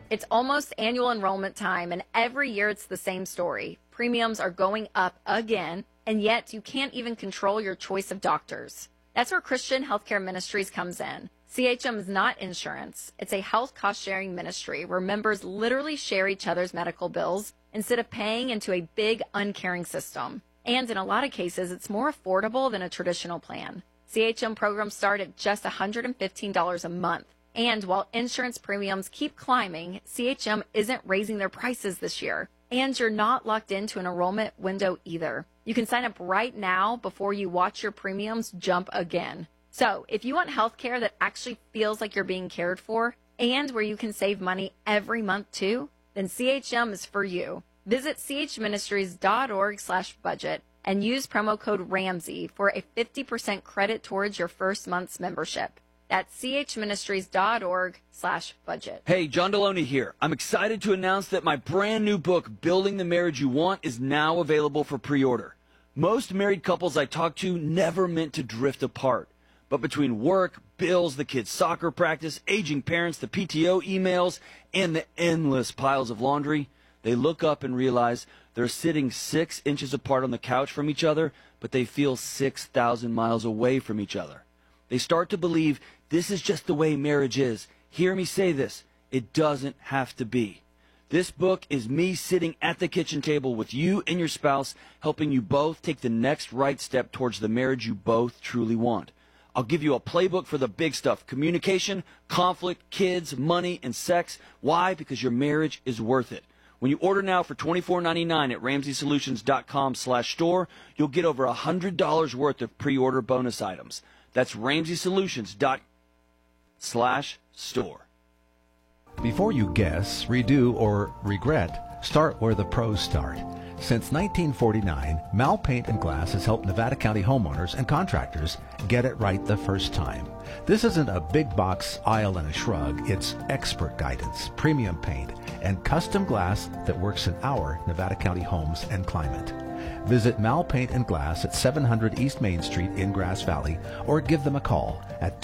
It's almost annual enrollment time, and every year it's the same story. Premiums are going up again, and yet you can't even control your choice of doctors. That's where Christian Healthcare Ministries comes in. CHM is not insurance. It's a health cost-sharing ministry where members literally share each other's medical bills instead of paying into a big, uncaring system. And in a lot of cases, it's more affordable than a traditional plan. CHM programs start at just $115 a month. And while insurance premiums keep climbing, CHM isn't raising their prices this year. And you're not locked into an enrollment window either. You can sign up right now before you watch your premiums jump again. So if you want health care that actually feels like you're being cared for and where you can save money every month too, then CHM is for you. Visit chministries.org/budget and use promo code Ramsey for a 50% credit towards your first month's membership. That's chministries.org/budget. Hey, John Deloney here. I'm excited to announce that my brand new book, Building the Marriage You Want, is now available for pre-order. Most married couples I talk to never meant to drift apart. But between work, bills, the kids' soccer practice, aging parents, the PTO emails, and the endless piles of laundry, they look up and realize they're sitting 6 inches apart on the couch from each other, but they feel 6,000 miles away from each other. They start to believe this is just the way marriage is. Hear me say this. It doesn't have to be. This book is me sitting at the kitchen table with you and your spouse, helping you both take the next right step towards the marriage you both truly want. I'll give you a playbook for the big stuff: communication, conflict, kids, money, and sex. Why? Because your marriage is worth it. When you order now for $24.99 at RamseySolutions.com/store, you'll get over $100 worth of pre-order bonus items. That's RamseySolutions.com/store. Before you guess, redo, or regret, start where the pros start. Since 1949, Mal Paint and Glass has helped Nevada County homeowners and contractors get it right the first time. This isn't a big box aisle and a shrug. It's expert guidance, premium paint, and custom glass that works in our Nevada County homes and climate. Visit Mal Paint and Glass at 700 East Main Street in Grass Valley, or give them a call at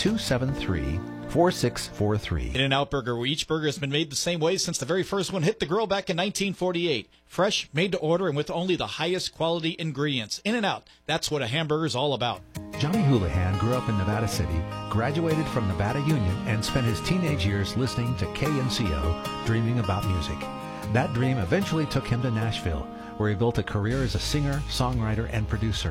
273-4643. In-N-Out Burger, where each burger has been made the same way since the very first one hit the grill back in 1948. Fresh, made to order, and with only the highest quality ingredients. In-N-Out, that's what a hamburger's all about. Johnny Houlihan grew up in Nevada City, graduated from Nevada Union, and spent his teenage years listening to KNCO, dreaming about music. That dream eventually took him to Nashville, where he built a career as a singer, songwriter, and producer.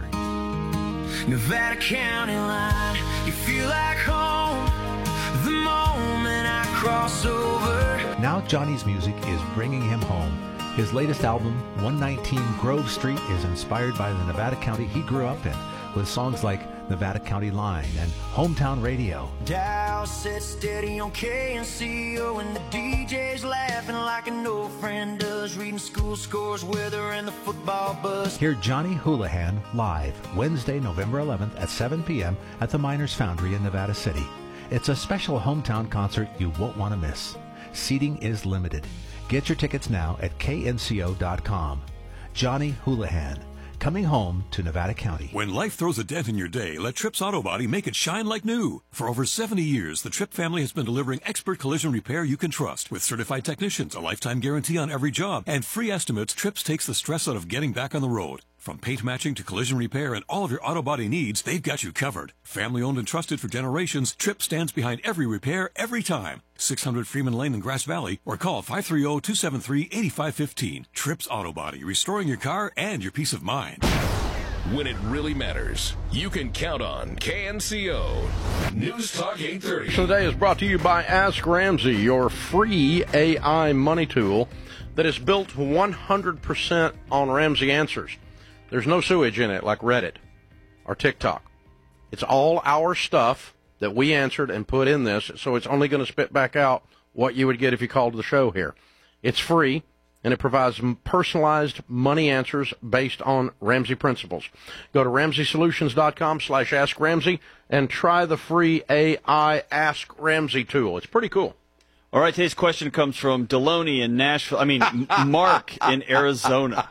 Nevada County line, you feel like home the moment I cross over. Now Johnny's music is bringing him home. His latest album, 119 Grove Street, is inspired by the Nevada County he grew up in, with songs like Nevada County Line and Hometown Radio. Dial set steady on KNCO, and the DJ's laughing like an old friend does, reading school scores, weather, and the football bus. Hear Johnny Houlihan live Wednesday, November 11th at 7 p.m. at the Miners Foundry in Nevada City. It's a special hometown concert you won't want to miss. Seating is limited. Get your tickets now at knco.com. Johnny Houlihan, coming home to Nevada County. When life throws a dent in your day, let Tripp's Auto Body make it shine like new. For over 70 years, the Tripp family has been delivering expert collision repair you can trust. With certified technicians, a lifetime guarantee on every job, and free estimates, Tripp's takes the stress out of getting back on the road. From paint matching to collision repair and all of your auto body needs, they've got you covered. Family owned and trusted for generations, Tripp stands behind every repair, every time. 600 Freeman Lane in Grass Valley, or call 530-273-8515. Tripp's Auto Body, restoring your car and your peace of mind. When it really matters, you can count on KNCO. News Talk 830. Today is brought to you by Ask Ramsey, your free AI money tool that is built 100% on Ramsey Answers. There's no sewage in it like Reddit or TikTok. It's all our stuff that we answered and put in this, so it's only going to spit back out what you would get if you called the show here. It's free, and it provides personalized money answers based on Ramsey principles. Go to RamseySolutions.com/AskRamsey and try the free AI Ask Ramsey tool. It's pretty cool. All right, today's question comes from Deloney in Mark in Arizona.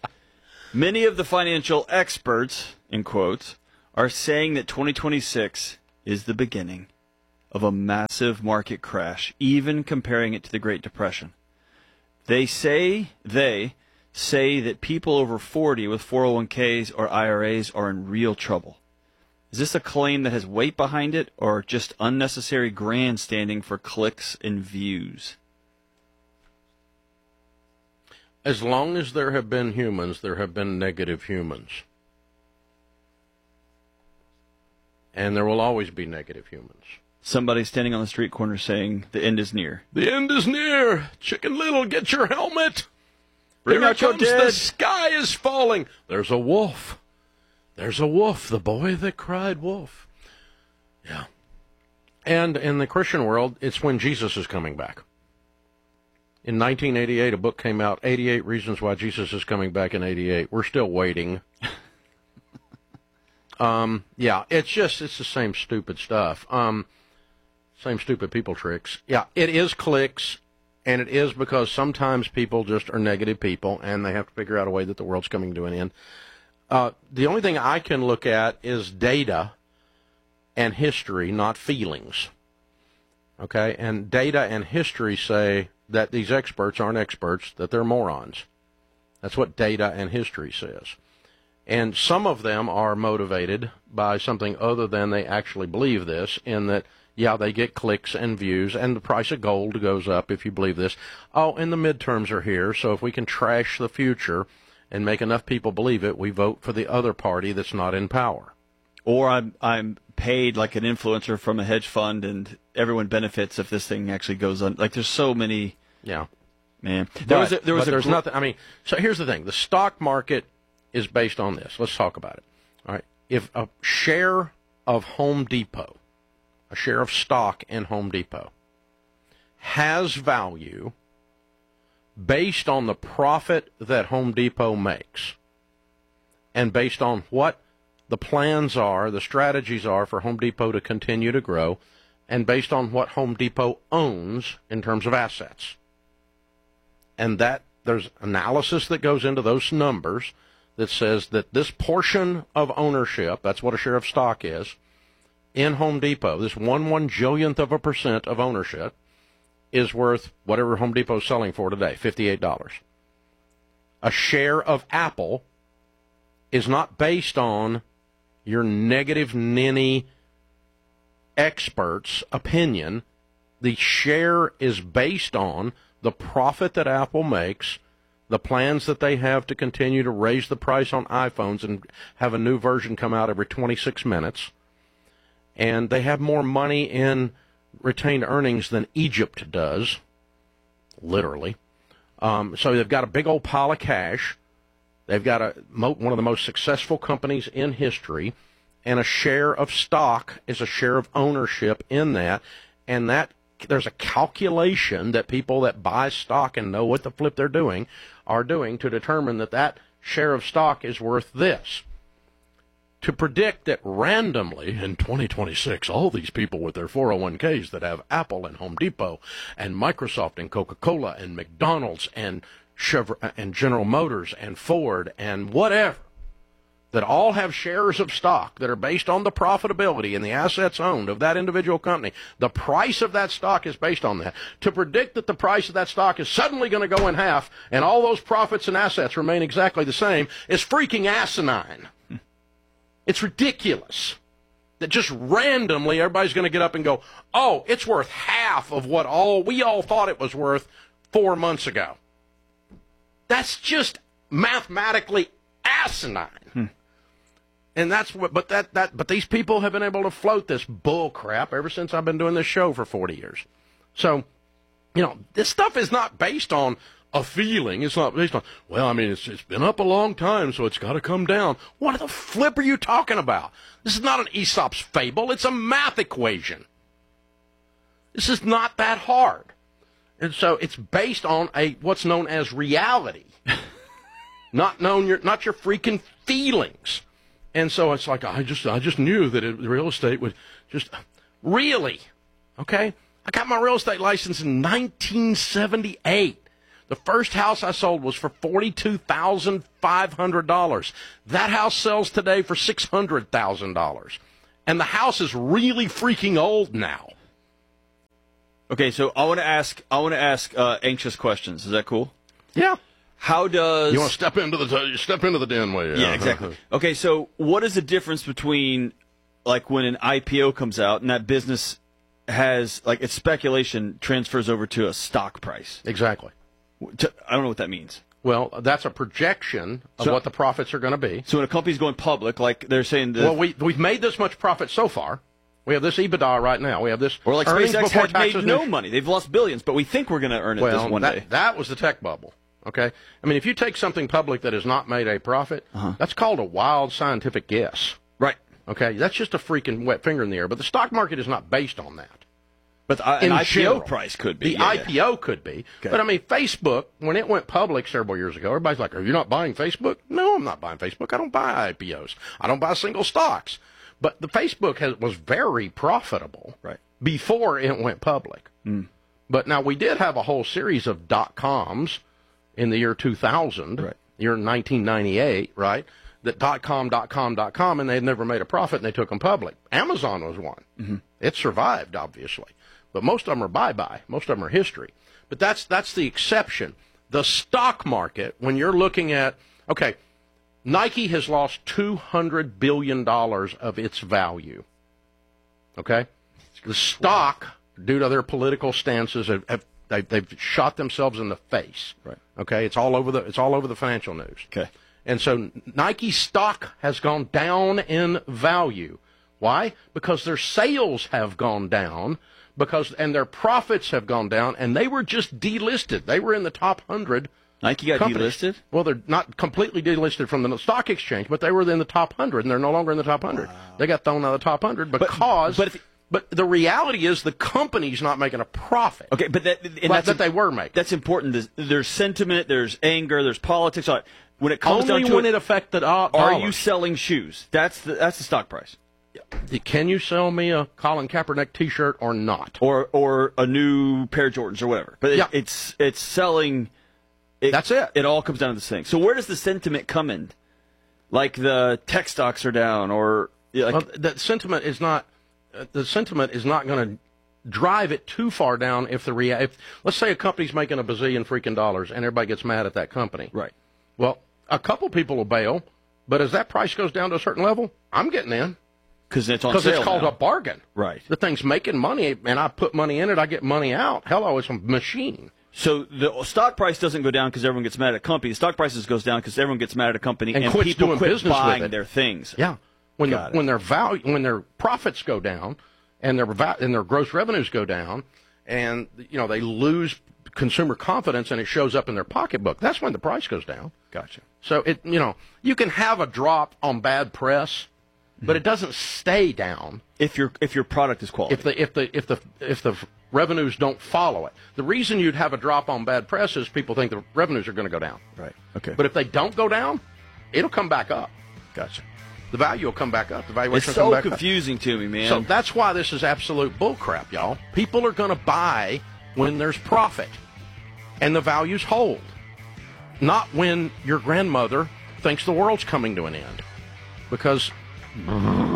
Many of the financial experts, in quotes, are saying that 2026 is the beginning of a massive market crash, even comparing it to the Great Depression. They say that people over 40 with 401ks or IRAs are in real trouble. Is this a claim that has weight behind it, or just unnecessary grandstanding for clicks and views? As long as there have been humans, there have been negative humans. And there will always be negative humans. Somebody standing on the street corner saying the end is near. The end is near. Chicken Little, get your helmet. Bring out your dead. The sky is falling. There's a wolf. There's a wolf, the boy that cried wolf. Yeah. And in the Christian world, it's when Jesus is coming back. In 1988, a book came out, 88 Reasons Why Jesus is Coming Back in 88. We're still waiting. Yeah, it's the same stupid stuff. Same stupid people tricks. Yeah, it is clicks, and it is because sometimes people just are negative people, and they have to figure out a way that the world's coming to an end. The only thing I can look at is data and history, not feelings. Okay? And data and history say that these experts aren't experts, that they're morons. That's what data and history says. And some of them are motivated by something other than they actually believe this, in that, yeah, they get clicks and views, and the price of gold goes up if you believe this. Oh, and the midterms are here, so if we can trash the future and make enough people believe it, we vote for the other party that's not in power. Or I'm paid like an influencer from a hedge fund, and everyone benefits if this thing actually goes on. Like, there's so many. Yeah, man. There's nothing. I mean, so here's the thing: the stock market is based on this. Let's talk about it. All right, if a share of Home Depot, a share of stock in Home Depot, has value based on the profit that Home Depot makes, and based on what the plans are, the strategies are for Home Depot to continue to grow, and based on what Home Depot owns in terms of assets. And that there's analysis that goes into those numbers that says that this portion of ownership, that's what a share of stock is, in Home Depot, this 1/1 of ownership, is worth whatever Home Depot is selling for today, $58. A share of Apple is not based on your negative ninny expert's opinion. The share is based on the profit that Apple makes, the plans that they have to continue to raise the price on iPhones and have a new version come out every 26 minutes, and they have more money in retained earnings than Egypt does, literally. So they've got a big old pile of cash. They've got one of the most successful companies in history, and a share of stock is a share of ownership in that, and that there's a calculation that people that buy stock and know what the flip they're doing are doing to determine that that share of stock is worth this. To predict that randomly in 2026, all these people with their 401ks that have Apple and Home Depot and Microsoft and Coca-Cola and McDonald's and Chevrolet and General Motors and Ford and whatever, that all have shares of stock that are based on the profitability and the assets owned of that individual company. The price of that stock is based on that. To predict that the price of that stock is suddenly going to go in half and all those profits and assets remain exactly the same is freaking asinine. It's ridiculous that just randomly everybody's going to get up and go, oh, it's worth half of what we all thought it was worth 4 months ago. That's just mathematically asinine. And that's what, but these people have been able to float this bull crap ever since I've been doing this show for 40 years. So, this stuff is not based on a feeling. It's not based on, well, I mean, it's been up a long time, so it's got to come down. What the flip are you talking about? This is not an Aesop's fable. It's a math equation. This is not that hard. And so it's based on what's known as reality, not your freaking feelings. And so it's like, I just knew that real estate would just, really, okay? I got my real estate license in 1978. The first house I sold was for $42,500. That house sells today for $600,000. And the house is really freaking old now. Okay, so I want to ask anxious questions. Is that cool? Yeah. How does you want to step into the den way? Yeah, exactly. Okay, so what is the difference between like when an IPO comes out and that business has like its speculation transfers over to a stock price? Exactly. I don't know what that means. Well, that's a projection of what the profits are going to be. So when a company's going public, like they're saying, well, we've made this much profit so far. We have this EBITDA right now. We have this. Or like earnings SpaceX before had made taxes. no money. They've lost billions, but we think we're going to earn it this one day. That was the tech bubble. Okay? I mean, if you take something public that has not made a profit, that's called a wild scientific guess. Right. Okay? That's just a freaking wet finger in the air. But the stock market is not based on that. But an IPO price could be. The IPO could be. Okay. But, I mean, Facebook, when it went public several years ago, everybody's like, are you not buying Facebook? No, I'm not buying Facebook. I don't buy IPOs. I don't buy single stocks. But the Facebook was very profitable before it went public. Mm. But now we did have a whole series of .coms in the year 2000, year 1998, right? That .com, and they had never made a profit, and they took them public. Amazon was one. Mm-hmm. It survived, obviously. But most of them are bye-bye. Most of them are history. But that's the exception. The stock market, when you're looking at, okay, Nike has lost $200 billion of its value. Okay? The stock, due to their political stances, they've shot themselves in the face. Right. Okay? It's all over the financial news. Okay. And so Nike stock has gone down in value. Why? Because their sales have gone down, and their profits have gone down, and they were just delisted. They were in the top 100. Nike got companies. delisted? Well, they're not completely delisted from the stock exchange, but they were in the top 100, and they're no longer in the top 100. Wow. They got thrown out of the top 100 because... But the reality is the company's not making a profit. Okay, but that they were making. That's important. There's sentiment, there's anger, there's politics. When it comes Only down to when it affected dollars. Are you selling shoes? That's the stock price. Can you sell me a Colin Kaepernick T-shirt or not? Or a new pair of Jordans or whatever. But it's selling... That's it. It all comes down to this thing. So where does the sentiment come in? Like the tech stocks are down, or the sentiment is not. The sentiment is not going to drive it too far down. If let's say a company's making $1 bazillion freaking dollars, and everybody gets mad at that company. Right. Well, a couple people will bail, but as that price goes down to a certain level, I'm getting in. Because it's on sale. Because it's called now. a bargain. Right. The thing's making money, and I put money in it, I get money out. Hello, it's a machine. So the stock price doesn't go down because everyone gets mad at a company. The stock prices goes down because everyone gets mad at a company and people doing quit business buying with it. their things. Yeah. When their profits go down and their gross revenues go down, and they lose consumer confidence and it shows up in their pocketbook, that's when the price goes down. Gotcha. So you can have a drop on bad press, but it doesn't stay down if your product is quality. If the revenues don't follow it. The reason you'd have a drop on bad press is people think the revenues are going to go down. Right. Okay. But if they don't go down, it'll come back up. Gotcha. The value will come back up. The valuation will come back up. It's so confusing to me, man. So that's why this is absolute bullcrap, y'all. People are going to buy when there's profit and the values hold, not when your grandmother thinks the world's coming to an end. Because